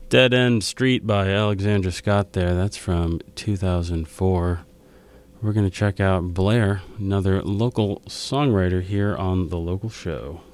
Dead End Street by Alexandra Scott there. That's from 2004. We're going to check out Blair, another local songwriter here on The Local Show.